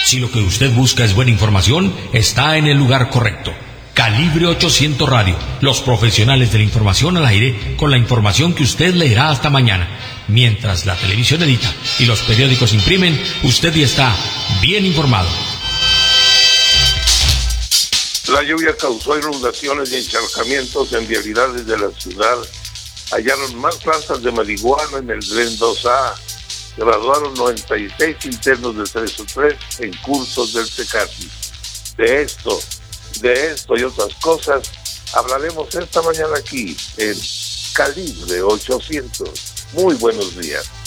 Si lo que usted busca es buena información, está en el lugar correcto. Calibre 800 Radio, los profesionales de la información al aire, con la información que usted leerá hasta mañana. Mientras la televisión edita y los periódicos imprimen, usted ya está bien informado. La lluvia causó inundaciones y encharcamientos en vialidades de la ciudad. Hallaron más plantas de marihuana en el Dren 2A. Se graduaron 96 internos del 303 en cursos del CECATI. De esto y otras cosas hablaremos esta mañana aquí en Calibre 800. Muy buenos días.